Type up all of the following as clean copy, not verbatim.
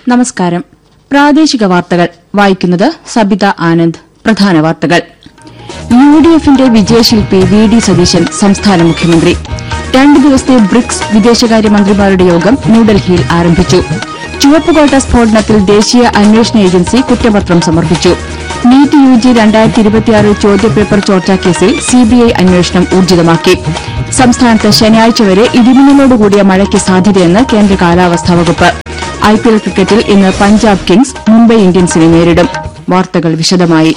നമസ്കാരം. പ്രാദേശിക വാർത്തകൾ വായിക്കുന്നത് സബിത ആനന്ദ്. പ്രധാന വാർത്തകൾ. യുഡിഎഫിന്റെ വിജയശില്പി വി ഡി സതീശൻ സംസ്ഥാന മുഖ്യമന്ത്രി. 2 ദിവസത്തെ ബ്രിക്സ് വിദേശകാര്യമന്ത്രിമാരുടെ യോഗം ന്യൂഡൽഹിയിൽ ആരംഭിച്ചു. ചുവപ്പുകോട്ട സ്ഫോടനത്തിൽ ദേശീയ അന്വേഷണ ഏജൻസി കുറ്റപത്രം സമർപ്പിച്ചു. നീറ്റ് യുജി 2026 ചോദ്യപേപ്പർ ചോർച്ചാക്കേസിൽ സിബിഐ അന്വേഷണം ഊർജിതമാക്കി. സംസ്ഥാനത്ത് ശനിയാഴ്ച വരെ ഇടിമിന്നലോടുകൂടിയ മഴയ്ക്ക് സാധ്യതയെന്ന് കേന്ദ്ര കാലാവസ്ഥാ വകുപ്പ്. ഐപിഎൽ ക്രിക്കറ്റിൽ ഇന്ന് പഞ്ചാബ് കിങ്സ് മുംബൈ ഇന്ത്യൻസിനെ നേരിടും. വാർത്തകൾ വിശദമായി.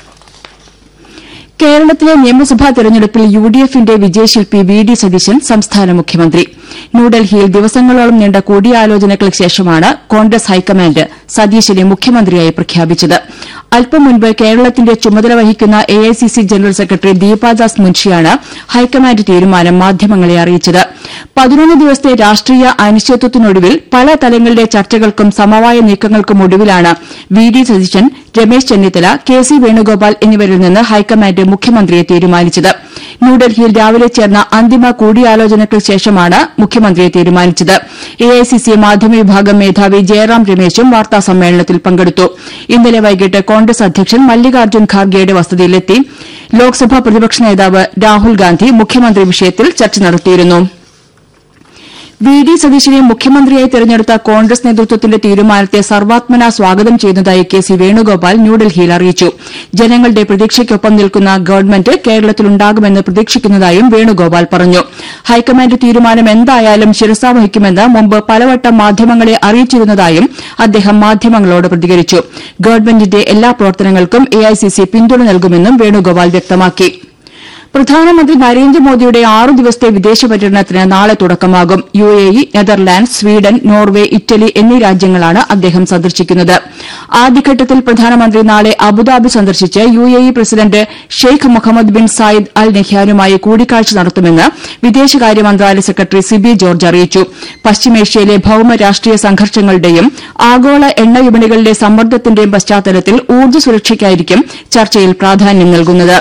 കേരളത്തിലെ നിയമസഭാ തെരഞ്ഞെടുപ്പിൽ യുഡിഎഫിന്റെ വിജയശില്പി വി ഡി സതീശൻ സംസ്ഥാന മുഖ്യമന്ത്രി. ന്യൂഡൽഹിയിൽ ദിവസങ്ങളോളം നീണ്ട കൂടിയാലോചനകൾക്ക് ശേഷമാണ് കോൺഗ്രസ് ഹൈക്കമാൻഡ് സതീശനെ മുഖ്യമന്ത്രിയായി പ്രഖ്യാപിച്ചത്. അല്പം മുൻപ് കേരളത്തിന്റെ ചുമതല വഹിക്കുന്ന AICC general secretary Deepa Das മുൻഷിയാണ് high command തീരുമാനം മാധ്യമങ്ങളെ അറിയിച്ചത്. 11 ദിവസത്തെ രാഷ്ട്രീയ അനിശ്ചിതത്വത്തിനൊടുവിൽ പല തലങ്ങളിലെ ചർച്ചകൾക്കും സമവായ നീക്കങ്ങൾക്കും ഒടുവിലാണ് V D Satheesan, Ramesh Chennithala, K C Venugopal എന്നിവരിൽ നിന്ന് ഹൈക്കമാൻഡ് മുഖ്യമന്ത്രിയെ തീരുമാനിച്ചത്. ന്യൂഡൽഹിയിൽ രാവിലെ ചേർന്ന അന്തിമ കൂടിയാലോചനകൾക്ക് ശേഷമാണ് മുഖ്യമന്ത്രിയെ തീരുമാനിച്ചത്. എഐസിസി മാധ്യമ വിഭാഗം മേധാവി ജയറാം രമേശും വാർത്താസമ്മേളനത്തിൽ പങ്കെടുത്തു. ഇന്നലെ വൈകിട്ട് കോൺഗ്രസ് അധ്യക്ഷൻ മല്ലികാർജ്ജുൻ ഖാർഗെയുടെ വസതിയിലെത്തി ലോക്സഭാ പ്രതിപക്ഷ നേതാവ് രാഹുൽ ഗാന്ധി മുഖ്യമന്ത്രി വിഷയത്തിൽ ചർച്ച നടത്തിയിരുന്നു. വി ഡി സതീശനെ മുഖ്യമന്ത്രിയായി തെരഞ്ഞെടുത്ത കോൺഗ്രസ് നേതൃത്വത്തിന്റെ തീരുമാനത്തെ സർവാത്മന സ്വാഗതം ചെയ്യുന്നതായി കെ സി വേണുഗോപാൽ ന്യൂഡൽഹിയിൽ അറിയിച്ചു. ജനങ്ങളുടെ പ്രതീക്ഷയ്ക്കൊപ്പം നിൽക്കുന്ന ഗവൺമെന്റ് കേരളത്തിലുണ്ടാകുമെന്ന് പ്രതീക്ഷിക്കുന്നതായും വേണുഗോപാൽ പറഞ്ഞു. ഹൈക്കമാൻഡ് തീരുമാനം എന്തായാലും ശിരസാവഹിക്കുമെന്ന് മുമ്പ് പലവട്ടം മാധ്യമങ്ങളെ അറിയിച്ചിരുന്നതായും അദ്ദേഹം മാധ്യമങ്ങളോട് പ്രതികരിച്ചു. ഗവൺമെന്റിന്റെ എല്ലാ പ്രവർത്തനങ്ങൾക്കും എഐസിസി പിന്തുണ നൽകുമെന്നും വേണുഗോപാൽ വ്യക്തമാക്കി. പ്രധാനമന്ത്രി നരേന്ദ്രമോദിയുടെ 6 ദിവസത്തെ വിദേശ പര്യടനത്തിന് നാളെ തുടക്കമാകും. UAE, Netherlands, Sweden, Norway, Italy എന്നീ രാജ്യങ്ങളാണ് അദ്ദേഹം സന്ദർശിക്കുന്നത്. ആദ്യഘട്ടത്തിൽ പ്രധാനമന്ത്രി നാളെ അബുദാബി സന്ദർശിച്ച് UAE president Sheikh Muhammad bin Zayed Al നഹ്യാനുമായി കൂടിക്കാഴ്ച നടത്തുമെന്ന് വിദേശകാര്യ മന്ത്രാലയ സെക്രട്ടറി സിബി ജോർജ് അറിയിച്ചു. പശ്ചിമേഷ്യയിലെ ഭൌമ രാഷ്ട്രീയ സംഘർഷങ്ങളുടെയും ആഗോള എണ്ണ വിപണികളിലെ സമ്മർദ്ദത്തിന്റെയും പശ്ചാത്തലത്തിൽ ഊർജ്ജ സുരക്ഷയ്ക്കായിരിക്കും ചർച്ചയിൽ പ്രാധാന്യം നൽകുന്നത്.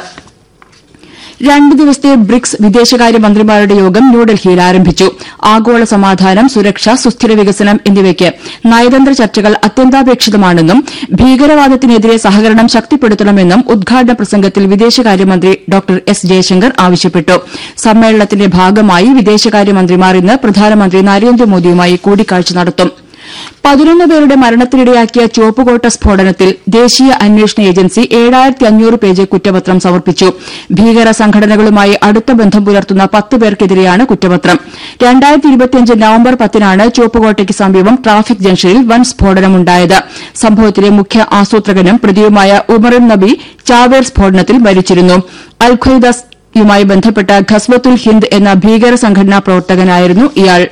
2 ദിവസത്തെ ബ്രിക്സ് വിദേശകാര്യമന്ത്രിമാരുടെ യോഗം ന്യൂഡൽഹിയിൽ ആരംഭിച്ചു. ആഗോള സമാധാനം, സുരക്ഷ, സുസ്ഥിര വികസനം എന്നിവയ്ക്ക് നയതന്ത്ര ചർച്ചകൾ അത്യന്താപേക്ഷിതമാണെന്നും ഭീകരവാദത്തിനെതിരെ സഹകരണം ശക്തിപ്പെടുത്തണമെന്നും ഉദ്ഘാടന പ്രസംഗത്തിൽ വിദേശകാര്യമന്ത്രി ഡോക്ടർ എസ് ജയശങ്കർ ആവശ്യപ്പെട്ടു. സമ്മേളനത്തിന്റെ ഭാഗമായി വിദേശകാര്യമന്ത്രിമാർ ഇന്ന് പ്രധാനമന്ത്രി നരേന്ദ്രമോദിയുമായി കൂടിക്കാഴ്ച നടത്തും. 11 പേരുടെ മരണത്തിനിടയാക്കിയ ചുവപ്പുകോട്ട സ്ഫോടനത്തിൽ ദേശീയ അന്വേഷണ ഏജൻസി 7500 പേജ് കുറ്റപത്രം സമർപ്പിച്ചു. ഭീകര സംഘടനകളുമായി അടുത്ത ബന്ധം പുലർത്തുന്ന 10 പേർക്കെതിരെയാണ് കുറ്റപത്രം. 2025 നവംബർ 10-നാണ് ചുവപ്പുകോട്ടയ്ക്ക് സമീപം ട്രാഫിക് ജംഗ്ഷനിൽ വൻ സ്ഫോടനമുണ്ടായത്. സംഭവത്തിലെ മുഖ്യ ആസൂത്രകനും പ്രതിയുമായ ഉമറുൻ നബി ചാവേർ സ്ഫോടനത്തിൽ മരിച്ചിരുന്നു. അൽ ഖ്വയ്ദയുമായി ബന്ധപ്പെട്ട ഖസ്വത്തുൽ ഹിന്ദ് എന്ന ഭീകര സംഘടനാ പ്രവർത്തകനായിരുന്നു ഇയാൾ.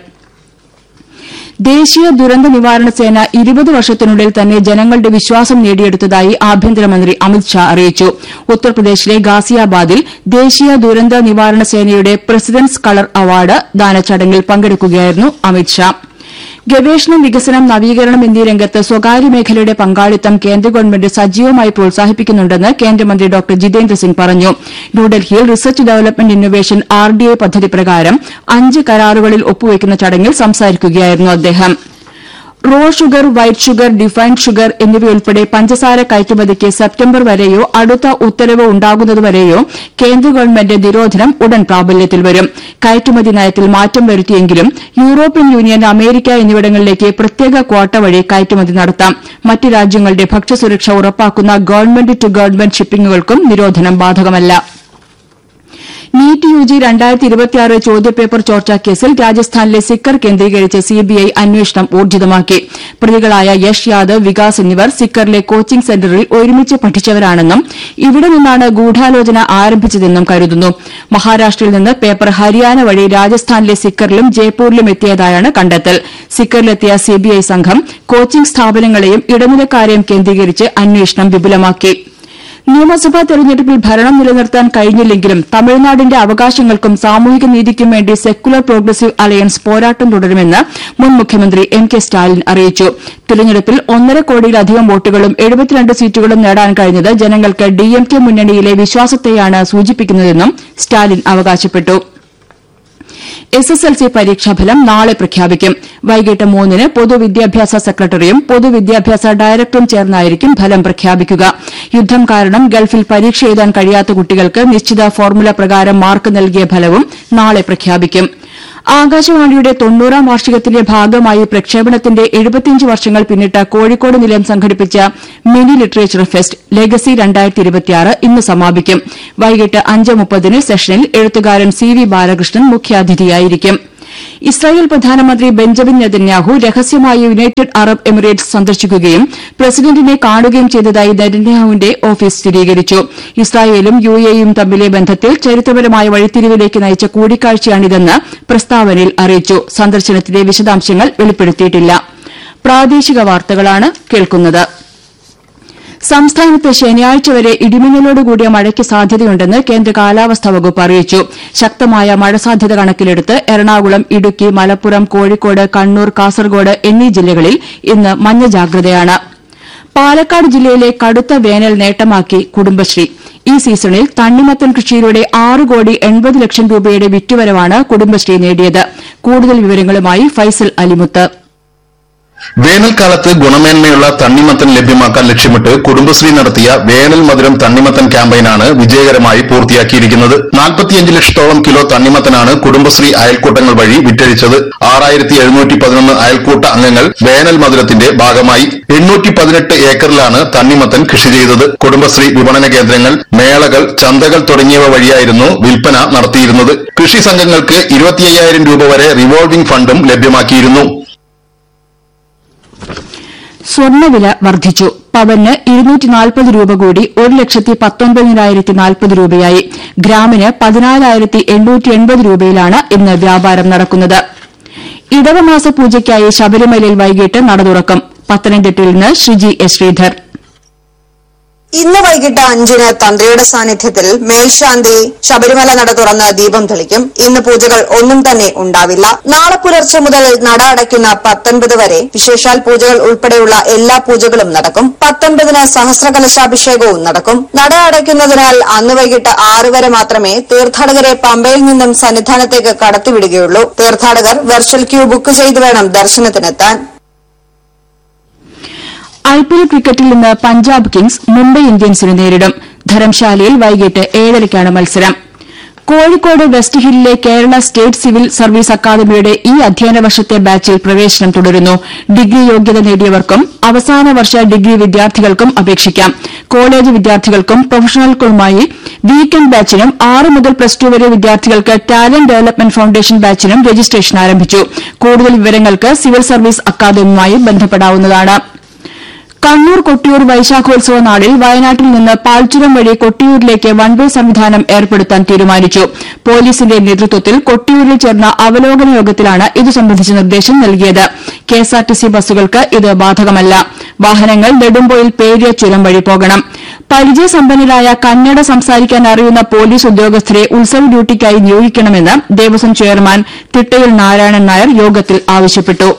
ദേശീയ ദുരന്ത നിവാരണ സേന 20 വർഷത്തിനുള്ളിൽ തന്നെ ജനങ്ങളുടെ വിശ്വാസം നേടിയെടുത്തതായി ആഭ്യന്തരമന്ത്രി അമിത്ഷാ അറിയിച്ചു. ഉത്തർപ്രദേശിലെ ഗാസിയാബാദിൽ ദേശീയ ദുരന്ത നിവാരണ സേനയുടെ പ്രസിഡന്റ്സ് കളർ അവാർഡ് ദാന ചടങ്ങിൽ പങ്കെടുക്കുകയായിരുന്നു അമിത്ഷാ. ഗവേഷണം, വികസനം, നവീകരണം എന്നീ രംഗത്ത് സ്വകാര്യ മേഖലയുടെ പങ്കാളിത്തം കേന്ദ്ര ഗവൺമെന്റ് സജീവമായി പ്രോത്സാഹിപ്പിക്കുന്നുണ്ടെന്ന് കേന്ദ്രമന്ത്രി ഡോക്ടർ ജിതേന്ദ്ര സിംഗ് പറഞ്ഞു. ന്യൂഡൽഹിയിൽ റിസർച്ച് ഡെവലപ്മെന്റ് ഇന്നൊവേഷൻ RDI പദ്ധതി പ്രകാരം 5 കരാറുകളിൽ ഒപ്പുവയ്ക്കുന്ന ചടങ്ങിൽ സംസാരിക്കുകയായിരുന്നു അദ്ദേഹം. Raw sugar, white sugar, defined sugar എന്നിവയുൾപ്പെടെ പഞ്ചസാര കയറ്റുമതിക്ക് സെപ്റ്റംബർ വരെയോ അടുത്ത ഉത്തരവ് ഉണ്ടാകുന്നതുവരെയോ കേന്ദ്ര ഗവൺമെന്റ് നിരോധനം ഉടൻ പ്രാബല്യത്തിൽ വരും. കയറ്റുമതി നയത്തിൽ മാറ്റം വരുത്തിയെങ്കിലും യൂറോപ്യൻ യൂണിയൻ, അമേരിക്ക എന്നിവിടങ്ങളിലേക്ക് പ്രത്യേക ക്വാട്ട വഴി കയറ്റുമതി നടത്താം. മറ്റ് രാജ്യങ്ങളുടെ ഭക്ഷ്യസുരക്ഷ ഉറപ്പാക്കുന്ന ഗവൺമെന്റ് ടു ഗവൺമെന്റ് ഷിപ്പിംഗുകൾക്കും നിരോധനം ബാധകമല്ല. നീറ്റ് യുജി 2026 ചോദ്യപേപ്പർ ചോർച്ചാക്കേസിൽ രാജസ്ഥാനിലെ സിക്കർ കേന്ദ്രീകരിച്ച് സിബിഐ അന്വേഷണം ഊർജിതമാക്കി. പ്രതികളായ യശ് യാദവ്, വികാസ് എന്നിവർ സിക്കറിലെ കോച്ചിംഗ് സെന്ററിൽ ഒരുമിച്ച് പഠിച്ചവരാണെന്നും ഇവിടെ നിന്നാണ് ഗൂഢാലോചന ആരംഭിച്ചതെന്നും കരുതുന്നു. മഹാരാഷ്ട്രയിൽ നിന്ന് പേപ്പർ ഹരിയാന വഴി രാജസ്ഥാനിലെ സിക്കറിലും ജയ്പൂരിലും എത്തിയതായാണ് കണ്ടെത്തൽ. സിക്കറിലെത്തിയ സിബിഐ സംഘം കോച്ചിംഗ് സ്ഥാപനങ്ങളെയും ഇടനിലക്കാരെയും കേന്ദ്രീകരിച്ച് അന്വേഷണം വിപുലമാക്കി. നിയമസഭാ തെരഞ്ഞെടുപ്പിൽ ഭരണം നിലനിർത്താൻ കഴിഞ്ഞില്ലെങ്കിലും തമിഴ്നാടിന്റെ അവകാശങ്ങൾക്കും സാമൂഹിക നീതിക്കും വേണ്ടി സെക്കുലർ പ്രോഗ്രസീവ് അലയൻസ് പോരാട്ടം തുടരുമെന്ന് മുൻ മുഖ്യമന്ത്രി എം.കെ. സ്റ്റാലിൻ അറിയിച്ചു. തെരഞ്ഞെടുപ്പിൽ 1.5 കോടിയിലധികം വോട്ടുകളും 72 സീറ്റുകളും നേടാൻ കഴിഞ്ഞത് ജനങ്ങൾക്ക് DMK മുന്നണിയിലെ വിശ്വാസത്തെയാണ് സൂചിപ്പിക്കുന്നതെന്നും സ്റ്റാലിൻ അവകാശപ്പെട്ടു. SSLC പരീക്ഷാഫലം നാളെ പ്രഖ്യാപിക്കും. വൈകിട്ട് 3-ന് പൊതുവിദ്യാഭ്യാസ സെക്രട്ടറിയും പൊതുവിദ്യാഭ്യാസ ഡയറക്ടറും ചേർന്നായിരിക്കും ഫലം പ്രഖ്യാപിക്കുക. യുദ്ധം കാരണം ഗൾഫിൽ പരീക്ഷ എഴുതാൻ കഴിയാത്ത കുട്ടികൾക്ക് നിശ്ചിത ഫോർമുല പ്രകാരം മാർക്ക് നൽകിയ ഫലവും നാളെ പ്രഖ്യാപിക്കും. ആകാശവാണിയുടെ 90-ാം വാർഷികത്തിന്റെ ഭാഗമായി പ്രക്ഷേപണത്തിന്റെ 75 വർഷങ്ങൾ പിന്നിട്ട കോഴിക്കോട് നിലയം സംഘടിപ്പിച്ച മിനി ലിറ്ററേച്ചർ ഫെസ്റ്റ് ലെഗസി 2026 ഇന്ന് സമാപിക്കും. വൈകിട്ട് 5:30-ന് സെഷനിൽ എഴുത്തുകാരൻ CV ബാലകൃഷ്ണൻ മുഖ്യാതിഥിയായിരിക്കും. ഇസ്രായേൽ പ്രധാനമന്ത്രി ബെഞ്ചമിൻ നെതന്യാഹു രഹസ്യമായി യുണൈറ്റഡ് അറബ് എമിറേറ്റ്സ് സന്ദർശിക്കുകയും പ്രസിഡന്റിനെ കാണുകയും ചെയ്തതായി നെതന്യാഹുവിന്റെ ഓഫീസ് സ്ഥിരീകരിച്ചു. ഇസ്രായേലും UAEയും തമ്മിലെ ബന്ധത്തിൽ ചരിത്രപരമായ വഴിത്തിരിവിലേക്ക് നയിച്ച കൂടിക്കാഴ്ചയാണിതെന്ന് പ്രസ്താവനയിൽ അറിയിച്ചു. സന്ദർശനത്തിന്റെ വിശദാംശങ്ങൾ വെളിപ്പെടുത്തിയിട്ടില്ല. പ്രാദേശിക വാർത്തകളാണ് കേൾക്കുന്നത്. സംസ്ഥാനത്ത് ശനിയാഴ്ച വരെ ഇടിമിന്നലോടുകൂടിയ മഴയ്ക്ക് സാധ്യതയുണ്ടെന്ന് കേന്ദ്ര കാലാവസ്ഥാ വകുപ്പ് അറിയിച്ചു. ശക്തമായ മഴ സാധ്യത കണക്കിലെടുത്ത് എറണാകുളം, ഇടുക്കി, മലപ്പുറം, കോഴിക്കോട്, കണ്ണൂർ, കാസർകോട് എന്നീ ജില്ലകളിൽ ഇന്ന് മഞ്ഞ ജാഗ്രതയാണ്. പാലക്കാട് ജില്ലയിലെ കടുത്ത വേനൽ നേട്ടമാക്കി കുടുംബശ്രീ. ഈ സീസണിൽ തണ്ണിമത്തൻ കൃഷിയിലൂടെ 6 കോടി 80 ലക്ഷം രൂപയുടെ വിറ്റുവരവാണ് കുടുംബശ്രീ നേടിയത്. കൂടുതൽ വിവരങ്ങളുമായി ഫൈസൽ അലിമുത്ത്. വേനൽക്കാലത്ത് ഗുണമേന്മയുള്ള തണ്ണിമത്തൻ ലഭ്യമാക്കാൻ ലക്ഷ്യമിട്ട് കുടുംബശ്രീ നടത്തിയ വേനൽ മധുരം തണ്ണിമത്തൻ ക്യാമ്പയിനാണ് വിജയകരമായി പൂർത്തിയാക്കിയിരിക്കുന്നത്. 45 ലക്ഷത്തോളം കിലോ തണ്ണിമത്തനാണ് കുടുംബശ്രീ അയൽക്കൂട്ടങ്ങൾ വഴി വിറ്റഴിച്ചത്. 6711 അയൽക്കൂട്ട അംഗങ്ങൾ വേനൽ മധുരത്തിന്റെ ഭാഗമായി. 818 ഏക്കറിലാണ് തണ്ണിമത്തൻ കൃഷി ചെയ്തത്. കുടുംബശ്രീ വിപണന കേന്ദ്രങ്ങൾ, മേളകൾ, ചന്തകൾ തുടങ്ങിയവ വഴിയായിരുന്നു വിൽപ്പന നടത്തിയിരുന്നത്. കൃഷി സംഘങ്ങൾക്ക് 25,000 രൂപ വരെ റിവോൾവിംഗ് ഫണ്ടും ലഭ്യമാക്കിയിരുന്നു. സ്വർണ്ണവില വർദ്ധിച്ചു. പവന് 240 രൂപ കൂടി 1,19,040 രൂപയായി. ഗ്രാമിന് 14,880 രൂപയിലാണ് ഇന്ന് വ്യാപാരം നടക്കുന്നത്. ഇടവമാസ പൂജയ്ക്കായി ശബരിമലയിൽ വൈകിട്ട് നട തുറക്കും. പത്തനംതിട്ടയിൽ നിന്ന് ശ്രീജി എസ്. ശ്രീധർ. ഇന്ന് വൈകിട്ട് 5-ന് തന്ത്രിയുടെ സാന്നിധ്യത്തിൽ മേൽശാന്തി ശബരിമല നട തുറന്ന് ദീപം തെളിക്കും. ഇന്ന് പൂജകൾ ഒന്നും തന്നെ ഉണ്ടാവില്ല. നാളെ പുലർച്ചെ മുതൽ നട അടയ്ക്കുന്ന 19 വരെ വിശേഷാൽ പൂജകൾ ഉൾപ്പെടെയുള്ള എല്ലാ പൂജകളും നടക്കും. 19-ന് സഹസ്രകലശാഭിഷേകവും നടക്കും. നട അടയ്ക്കുന്നതിനാൽ അന്ന് വൈകിട്ട് 6 വരെ മാത്രമേ തീർത്ഥാടകരെ പമ്പയിൽ നിന്നും സന്നിധാനത്തേക്ക് കടത്തിവിടുകയുള്ളൂ. തീർത്ഥാടകർ വെർച്വൽ ക്യൂ ബുക്ക് ചെയ്ത് വേണം ദർശനത്തിനെത്താൻ. IPL ക്രിക്കറ്റിൽ ഇന്ന് പഞ്ചാബ് കിങ്സ് മുംബൈ ഇന്ത്യൻസിനെ നേരിടും. ധരംശാലയിൽ വൈകിട്ട് 7:30-ക്കാണ് മത്സരം. Kozhikode west ഹില്ലിലെ Kerala state civil service അക്കാദമിയുടെ ഈ അധ്യയന വർഷത്തെ ബാച്ചിൽ പ്രവേശനം തുടരുന്നു. ഡിഗ്രി യോഗ്യത നേടിയവർക്കും അവസാന വർഷ ഡിഗ്രി വിദ്യാർത്ഥികൾക്കും അപേക്ഷിക്കാം. കോളേജ് വിദ്യാർത്ഥികൾക്കും പ്രൊഫഷണലുകൾക്കുമായി വീക്കെൻഡ് ബാച്ചിനും 6 മുതൽ +2 വരെ വിദ്യാർത്ഥികൾക്ക് ടാലന്റ് ഡെവലപ്മെന്റ് ഫൌണ്ടേഷൻ ബാച്ചിനും രജിസ്ട്രേഷൻ ആരംഭിച്ചു. കൂടുതൽ വിവരങ്ങൾക്ക് സിവിൽ സർവീസ് അക്കാദമിയുമായി ബന്ധപ്പെടാവുന്നതാണ്. കണ്ണൂർ കൊട്ടിയൂർ വൈശാഖോത്സവ നാളിൽ വയനാട്ടിൽ നിന്ന് പാൽച്ചുരം വഴി കൊട്ടിയൂരിലേക്ക് വൺവേ സംവിധാനം ഏർപ്പെടുത്താൻ തീരുമാനിച്ചു. പോലീസിന്റെ നേതൃത്വത്തിൽ കൊട്ടിയൂരിൽ ചേർന്ന അവലോകന യോഗത്തിലാണ് ഇതു സംബന്ധിച്ച നിർദ്ദേശം നൽകിയത്. KSRTC ബസ്സുകൾക്ക് ഇത് ബാധകമല്ല. വാഹനങ്ങൾ നെടുമ്പോയിൽ പേരിയ ചുരം വഴി പോകണം. പരിചയസമ്പന്നരായ കന്നഡ സംസാരിക്കാൻ അറിയുന്ന പോലീസ് ഉദ്യോഗസ്ഥരെ ഉത്സവ ഡ്യൂട്ടിക്കായി നിയോഗിക്കണമെന്ന് ദേവസ്വം ചെയർമാൻ തിട്ടയിൽ നാരായണൻ നായർ യോഗത്തിൽ ആവശ്യപ്പെട്ടു.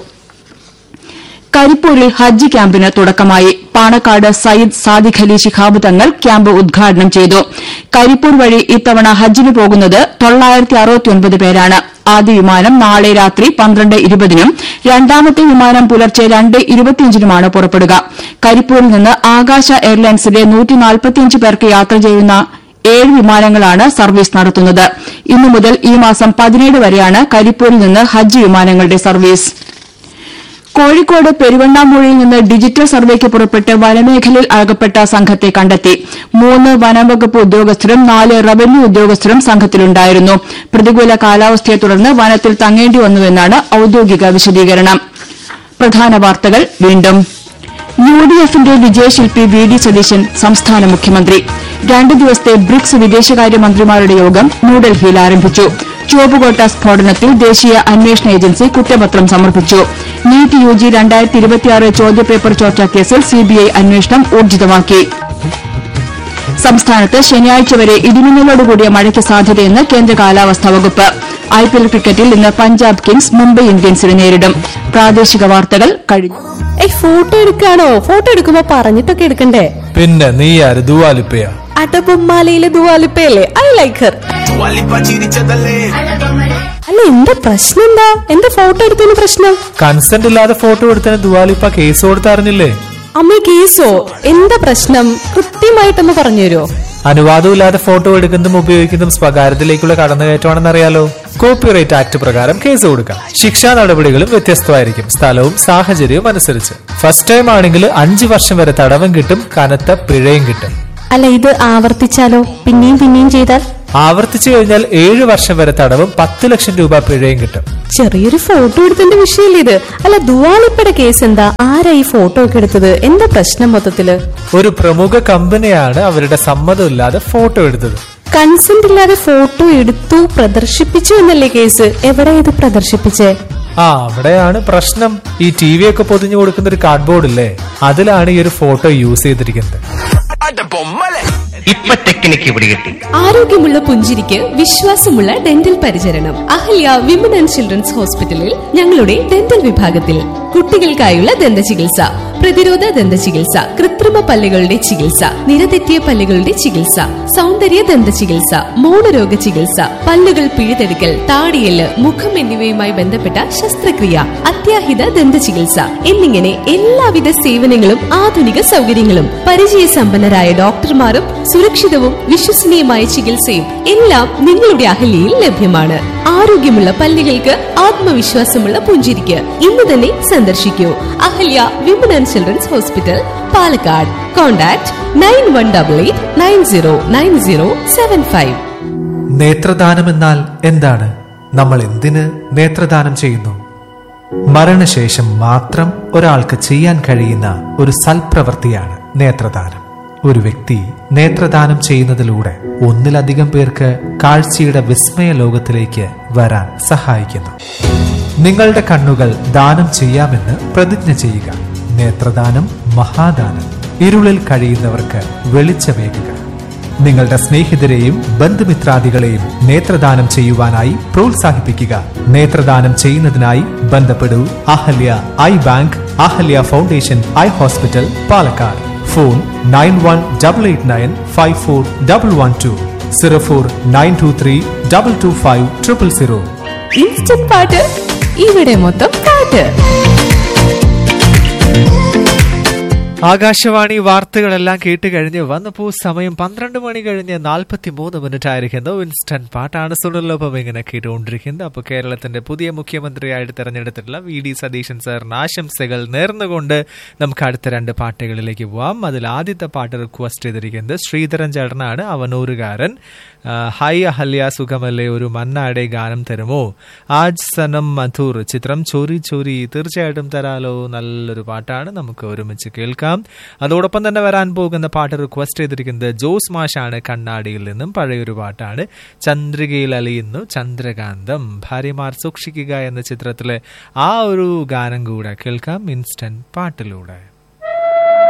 കരിപ്പൂരിൽ ഹജ്ജ് ക്യാമ്പിന് തുടക്കമായി. പാണക്കാട് സയ്യിദ് സാദിഖ് അലി ശിഹാബ് തങ്ങൾ ക്യാമ്പ് ഉദ്ഘാടനം ചെയ്തു. കരിപ്പൂർ വഴി ഇത്തവണ ഹജ്ജിന് പോകുന്നത് 969 പേരാണ്. ആദ്യ വിമാനം നാളെ രാത്രി 12:20-നും രണ്ടാമത്തെ വിമാനം പുലർച്ചെ 2:25-നുമാണ് പുറപ്പെടുക. കരിപ്പൂരിൽ നിന്ന് ആകാശ എയർലൈൻസിന്റെ 145 പേർക്ക് യാത്ര ചെയ്യുന്ന 7 വിമാനങ്ങളാണ് സർവീസ് നടത്തുന്നത്. ഇന്നു മുതൽ ഈ മാസം 17 വരെയാണ് കരിപ്പൂരിൽ നിന്ന് ഹജ്ജ് വിമാനങ്ങളുടെ സർവീസ്. കോഴിക്കോട് പെരുവണ്ണാമൂഴിയിൽ നിന്ന് ഡിജിറ്റൽ സർവേക്ക് പുറപ്പെട്ട് വനമേഖലയിൽ അകപ്പെട്ട സംഘത്തെ കണ്ടെത്തി. 3 വനംവകുപ്പ് ഉദ്യോഗസ്ഥരും 4 റവന്യൂ ഉദ്യോഗസ്ഥരും സംഘത്തിലുണ്ടായിരുന്നു. പ്രതികൂല കാലാവസ്ഥയെ തുടർന്ന് വനത്തിൽ തങ്ങേണ്ടി വന്നുവെന്നാണ് ഔദ്യോഗിക വിശദീകരണം. പ്രധാന വാർത്തകൾ വീണ്ടും. UDFന്റെ വിജയശില്പി VD സതീശൻ സംസ്ഥാന മുഖ്യമന്ത്രി. 2 ദിവസത്തെ ബ്രിക്സ് വിദേശകാര്യമന്ത്രിമാരുടെ യോഗം ന്യൂഡൽഹിയിൽ ആരംഭിച്ചു. ചുവപ്പുകോട്ട സ്ഫോടനത്തിൽ ദേശീയ അന്വേഷണ ഏജൻസി കുറ്റപത്രം സമർപ്പിച്ചു. നീറ്റ് UG 2026 ചോദ്യപേപ്പർ ചോർച്ചാ കേസിൽ CBI അന്വേഷണം ഊർജിതമാക്കി. സംസ്ഥാനത്ത് ശനിയാഴ്ച വരെ ഇടിമിന്നലോടുകൂടിയ മഴയ്ക്ക് സാധ്യതയെന്ന് കേന്ദ്ര കാലാവസ്ഥാ വകുപ്പ്. IPL ക്രിക്കറ്റിൽ ഇന്ന് പഞ്ചാബ് കിങ്സ് മുംബൈ ഇന്ത്യൻസിനെ നേരിടും. പ്രാദേശിക വാർത്തകൾ കഴിഞ്ഞു. ഫോട്ടോ എടുക്കാണോ? ഫോട്ടോ എടുക്കുമ്പോ പറഞ്ഞിട്ടൊക്കെ എടുക്കണ്ടേ? പിന്നെ നീ ആര്? ദുവാലിപ്പയാ? അടബൊമ്മാലയിലെ ദുവാലിപ്പയല്ലേ? I like her. അല്ല എന്താ പ്രശ്നം? എന്താ ഫോട്ടോ എടുത്തതിന് പ്രശ്നം? കൺസെന്റ് ഇല്ലാതെ ഫോട്ടോ എടുത്തതിന് ദുവാലിപ്പ കേസ് കൊടുത്തറിഞ്ഞില്ലേ? അമ്മ കേസോ? എന്താ പ്രശ്നം? കൃത്യമായിട്ടൊന്ന് പറഞ്ഞു തരുമോ? അനുവാദമില്ലാതെ ഫോട്ടോ എടുക്കുന്നതും ഉപയോഗിക്കുന്നതും സ്വകാര്യത്തിലേക്കുള്ള കടന്നുകയറ്റമാണെന്ന് അറിയാലോ. കോപ്പിറൈറ്റ് ആക്ട് പ്രകാരം കേസ് കൊടുക്കാം. ശിക്ഷാ നടപടികളും വ്യത്യസ്തമായിരിക്കും, സ്ഥലവും സാഹചര്യവും അനുസരിച്ച്. ഫസ്റ്റ് ടൈം ആണെങ്കിൽ 5 വർഷം വരെ തടവും കിട്ടും, കനത്ത പിഴയും കിട്ടും. അല്ല ഇത് ആവർത്തിച്ചാലോ? പിന്നെയും ചെയ്താൽ? ആവർത്തിച്ചു കഴിഞ്ഞാൽ 7 വർഷം വരെ തടവും 10 ലക്ഷം രൂപ പിഴയും കിട്ടും. ചെറിയൊരു ഫോട്ടോ എടുത്തതിന്റെ വിഷയമില്ല ഇത്. അല്ല ദുവാലിപ്പയുടെ കേസ് എന്താ? ആരാ ഈ ഫോട്ടോ ഒക്കെ എടുത്തത്? എന്താ പ്രശ്നം മൊത്തത്തില്? ഒരു പ്രമുഖ കമ്പനിയാണ് അവരുടെ സമ്മതമില്ലാതെ ഫോട്ടോ എടുത്തത്. കൺസെന്റ് ഇല്ലാതെ ഫോട്ടോ എടുത്തു, പ്രദർശിപ്പിച്ചു എന്നല്ലേ കേസ്? എവിടെ ഇത് പ്രദർശിപ്പിച്ചേ? അവിടെയാണ് പ്രശ്നം. ഈ TV ഒക്കെ പൊതിഞ്ഞു കൊടുക്കുന്ന ഒരു കാർഡ്ബോർഡ് ഇല്ലേ, അതിലാണ് ഈ ഒരു ഫോട്ടോ യൂസ് ചെയ്തിരിക്കുന്നത്. ഇപ്പൊ ടെക്നിക്ക് പിടികിട്ടി. ആരോഗ്യമുള്ള പുഞ്ചിരിക്ക് വിശ്വാസമുള്ള ഡെന്റൽ പരിചരണം അഹല്യ വിമൻ ആൻഡ് ചിൽഡ്രൻസ് ഹോസ്പിറ്റലിൽ ഞങ്ങളുടെ ഡെന്റൽ വിഭാഗത്തിൽ കുട്ടികൾക്കായുള്ള ദന്ത ചികിത്സ, പ്രതിരോധ ദന്ത ചികിത്സ, കൃത്രിമ പല്ലുകളുടെ ചികിത്സ, നിരതെറ്റിയ പല്ലുകളുടെ ചികിത്സ, സൗന്ദര്യ ദന്ത ചികിത്സ, മൗനരോഗ ചികിത്സ, പല്ലുകൾ പിഴുതെടുക്കൽ, താടിയല്, മുഖം എന്നിവയുമായി ബന്ധപ്പെട്ട ശസ്ത്രക്രിയ, അത്യാഹിത ദന്ത ചികിത്സ എന്നിങ്ങനെ എല്ലാവിധ സേവനങ്ങളും ആധുനിക സൗകര്യങ്ങളും പരിചയസമ്പന്നരായ ഡോക്ടർമാരും സുരക്ഷിതവും വിശ്വസനീയമായ ചികിത്സയും എല്ലാം നിങ്ങളുടെ അഹല്യയിൽ ലഭ്യമാണ്. ആരോഗ്യമുള്ള പല്ലുകൾക്ക് ആത്മവിശ്വാസമുള്ള പുഞ്ചിരിക്ക് ഇന്ന് തന്നെ സന്ദർശിക്കൂ Ahalya women and children's hospital, Palakkad. Contact 9188909075. നേത്രദാനം എന്നാൽ എന്താണ്? നമ്മൾ എന്തിന് നേത്രദാനം ചെയ്യുന്നു? മരണശേഷം മാത്രം ഒരാൾക്ക് ചെയ്യാൻ കഴിയുന്ന ഒരു സൽപ്രവൃത്തിയാണ് നേത്രദാനം. ഒരു വ്യക്തി നേത്രദാനം ചെയ്യുന്നതിലൂടെ ഒന്നിലധികം പേർക്ക് കാഴ്ചയുടെ വിസ്മയ ലോകത്തിലേക്ക് വരാൻ സഹായിക്കുന്നു. നിങ്ങളുടെ കണ്ണുകൾ ദാനം ചെയ്യാമെന്ന് പ്രതിജ്ഞ ചെയ്യുക. നേത്രദാനം മഹാദാനം. ഇരുളിൽ കഴിയുന്നവർക്ക് വെളിച്ചമേകുക. നിങ്ങളുടെ സ്നേഹിതരെയും ബന്ധുമിത്രാദികളെയും നേത്രദാനം ചെയ്യുവാനായി പ്രോത്സാഹിപ്പിക്കുക. നേത്രദാനം ചെയ്യുന്നതിനായി ബന്ധപ്പെടൂ Ahalya I bank, Ahalya foundation eye hospital, Palakkad. Phone 9188954112 0492325000. Instant പാട്ട്, ഇവിടെ മൊത്തം പാട്ട്. ആകാശവാണി വാർത്തകളെല്ലാം കേട്ട് കഴിഞ്ഞ് വന്നപ്പോൾ സമയം 12 മണി കഴിഞ്ഞ് 43 മിനിറ്റ് ആയിരിക്കുന്നു. ഇൻസ്റ്റന്റ് പാട്ടാണ് സുനിലൊപ്പം ഇങ്ങനെ കേട്ടുകൊണ്ടിരിക്കുന്നത്. അപ്പോൾ കേരളത്തിന്റെ പുതിയ മുഖ്യമന്ത്രിയായിട്ട് തെരഞ്ഞെടുത്തിട്ടുള്ള VD സതീശൻ സാറിന് ആശംസകൾ നേർന്നുകൊണ്ട് നമുക്ക് അടുത്ത 2 പാട്ടുകളിലേക്ക് പോവാം. അതിൽ ആദ്യത്തെ പാട്ട് റിക്വസ്റ്റ് ചെയ്തിരിക്കുന്നത് ശ്രീധരൻ ചേട്ടനാണ്, അവനൂരുകാരൻ. ഹായ് അഹല്യ, സുഖമല്ലേ? ഒരു മന്നാടെ ഗാനം തരുമോ? ആജ് സനം മധുർ, ചിത്രം ചോരി ചോരി. തീർച്ചയായിട്ടും തരാലോ. നല്ലൊരു പാട്ടാണ്, നമുക്ക് ഒരുമിച്ച് കേൾക്കാം. അതോടൊപ്പം തന്നെ വരാൻ പോകുന്ന പാട്ട് റിക്വസ്റ്റ് ചെയ്തിരിക്കുന്നത് ജോസ് മാഷാണ്, കണ്ണാടിയിൽ നിന്നും. പഴയൊരു പാട്ടാണ്, ചന്ദ്രികയിൽ അലിയുന്നു ചന്ദ്രകാന്തം, ഭാര്യമാർ സൂക്ഷിക്കുക എന്ന ചിത്രത്തിലെ ആ ഒരു ഗാനം കൂടെ കേൾക്കാം ഇൻസ്റ്റന്റ് പാട്ടിലൂടെ.